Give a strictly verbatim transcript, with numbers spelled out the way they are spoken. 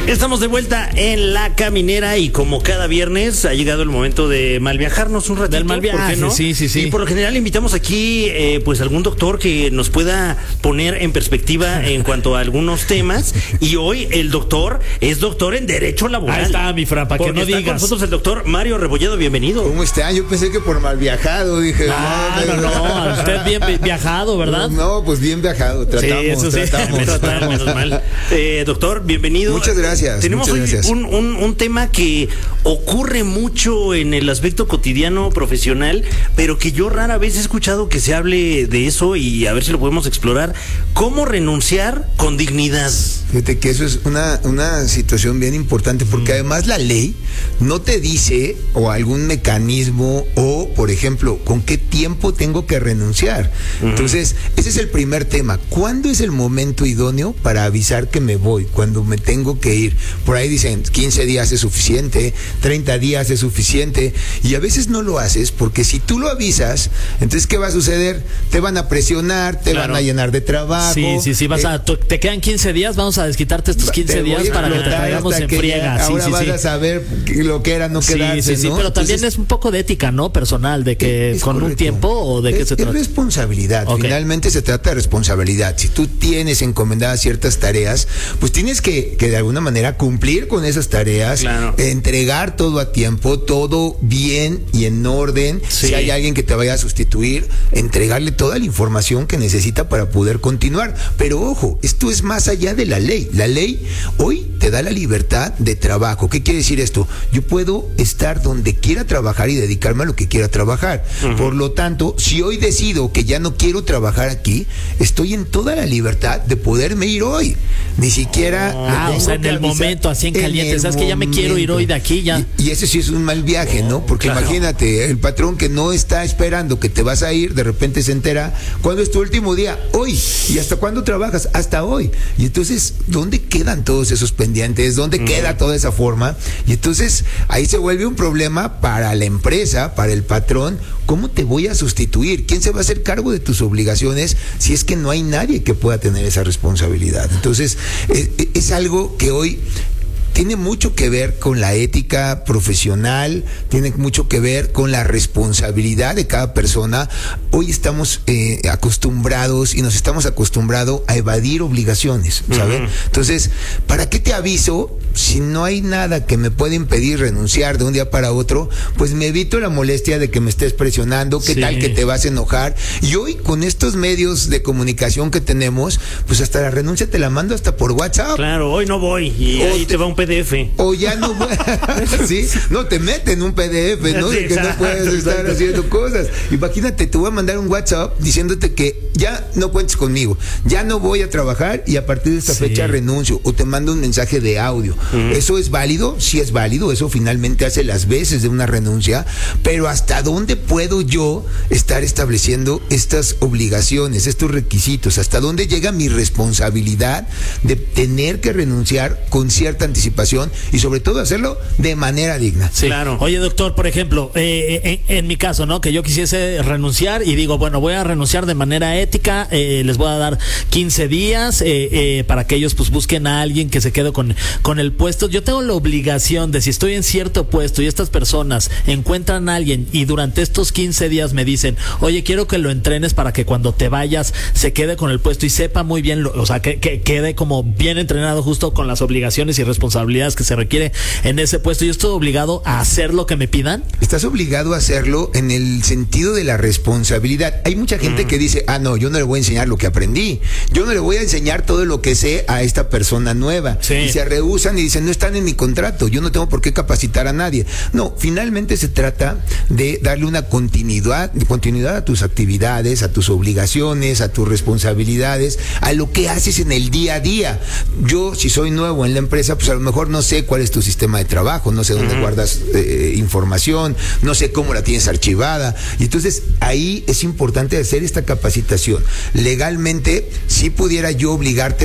Estamos de vuelta en La Caminera y como cada viernes ha llegado el momento de malviajarnos un ratito. Del mal viaje, ¿por qué no? sí, sí, sí. Y por lo general invitamos aquí eh, pues algún doctor que nos pueda poner en perspectiva en cuanto a algunos temas. Y hoy el doctor es doctor en Derecho Laboral. Ahí está, mi Fran, para que no está digas. con nosotros el doctor Mario Rebolledo, bienvenido. ¿Cómo está? Yo pensé que por mal viajado, dije. Ah, no, no, no, usted bien viajado, ¿verdad? No, pues bien viajado, tratamos, sí, eso sí, tratamos. Total, menos mal. Eh, doctor, bienvenido. Muchas gracias. Tenemos muchas hoy gracias. Un, un, un tema que ocurre mucho en el aspecto cotidiano profesional, pero que yo rara vez he escuchado que se hable de eso y a ver si lo podemos explorar. ¿Cómo renunciar con dignidad? Fíjate que eso es una, una situación bien importante porque mm. además la ley no te dice o algún mecanismo o, por ejemplo, con qué tiempo tengo que renunciar. Mm. Entonces, ese es el primer tema. ¿Cuándo es el momento idóneo para avisar que me voy? Cuando me tengo que ir. Por ahí dicen quince días es suficiente, treinta días es suficiente y a veces no lo haces porque si tú lo avisas, entonces ¿qué va a suceder? Te van a presionar, te claro. van a llenar de trabajo. Sí, sí, sí, vas eh, a, te quedan quince días, vamos a desquitarte estos quince días para que te traigamos en friega. Ahora sí, vas sí, a saber lo que era no quedarse, sí, sí, sí, ¿no? pero también Entonces, es un poco de ética, ¿no? Personal, de que con correcto. un tiempo o de qué se trata. Es responsabilidad, okay. Finalmente se trata de responsabilidad. Si tú tienes encomendadas ciertas tareas, pues tienes que, que de alguna manera cumplir con esas tareas, claro. entregar todo a tiempo, todo bien y en orden. Sí. Si hay alguien que te vaya a sustituir, entregarle toda la información que necesita para poder continuar. Pero ojo, esto es más allá de la ley. La ley hoy te da la libertad de trabajo. ¿Qué quiere decir esto? Yo puedo estar donde quiera trabajar y dedicarme a lo que quiera trabajar. Uh-huh. Por lo tanto, si hoy decido que ya no quiero trabajar aquí, estoy en toda la libertad de poderme ir hoy. Ni siquiera... Oh, ah, o sea, en el momento, así en caliente. ¿Sabes que ya me quiero ir hoy de aquí ya? Y, y ese sí es un mal viaje, ¿no? Porque claro. imagínate, el patrón que no está esperando que te vas a ir, de repente se entera, ¿cuándo es tu último día? Hoy. ¿Y hasta cuándo trabajas? Hasta hoy. Y entonces, ¿dónde quedan todos esos pendientes? ¿Dónde mm. queda toda esa forma? Y entonces, ahí se vuelve un problema para la empresa, para el patrón. ¿Cómo te voy a sustituir? ¿Quién se va a hacer cargo de tus obligaciones si es que no hay nadie que pueda tener esa responsabilidad? Entonces, es, es algo que hoy tiene mucho que ver con la ética profesional, tiene mucho que ver con la responsabilidad de cada persona. Hoy estamos eh, acostumbrados y nos estamos acostumbrados a evadir obligaciones, ¿sabes? Uh-huh. Entonces, ¿para qué te aviso? Si no hay nada que me pueda impedir renunciar de un día para otro, pues me evito la molestia de que me estés presionando, qué sí. tal que te vas a enojar. Y hoy, con estos medios de comunicación que tenemos, pues hasta la renuncia te la mando hasta por WhatsApp. Claro, hoy no voy y o ahí te, te va un P D F. O ya no voy. Sí, no te meten un P D F, ¿no? De que no puedes estar exacto. haciendo cosas. Imagínate, te voy a mandar un WhatsApp diciéndote que ya no cuentes conmigo, ya no voy a trabajar y a partir de esta sí. fecha renuncio. O te mando un mensaje de audio. Uh-huh. ¿Eso es válido? Sí es válido, eso finalmente hace las veces de una renuncia, pero ¿hasta dónde puedo yo estar estableciendo estas obligaciones, estos requisitos? ¿Hasta dónde llega mi responsabilidad de tener que renunciar con cierta anticipación y sobre todo hacerlo de manera digna? Sí, claro. Oye, doctor, por ejemplo, eh, en, en mi caso, ¿no? Que yo quisiese renunciar y digo, bueno, voy a renunciar de manera ética, eh, les voy a dar quince días eh, eh, para que ellos pues busquen a alguien que se quede con, con el puesto. Yo tengo la obligación de, si estoy en cierto puesto y estas personas encuentran a alguien y durante estos quince días me dicen, oye, quiero que lo entrenes para que cuando te vayas se quede con el puesto y sepa muy bien, lo, o sea, que, que quede como bien entrenado justo con las obligaciones y responsabilidades que se requiere en ese puesto. ¿Yo estoy obligado a hacer lo que me pidan? Estás obligado a hacerlo en el sentido de la responsabilidad. Hay mucha gente mm. que dice, ah, no, yo no le voy a enseñar lo que aprendí, yo no le voy a enseñar todo lo que sé a esta persona nueva. Sí. Y se rehúsan y dicen, no están en mi contrato, yo no tengo por qué capacitar a nadie. No, finalmente se trata de darle una continuidad, continuidad a tus actividades, a tus obligaciones, a tus responsabilidades, a lo que haces en el día a día. Yo, si soy nuevo en la empresa, pues a lo mejor no sé cuál es tu sistema de trabajo, no sé dónde uh-huh. guardas eh, información, no sé cómo la tienes archivada. Y entonces ahí es importante hacer esta capacitación. Legalmente, si pudiera yo obligarte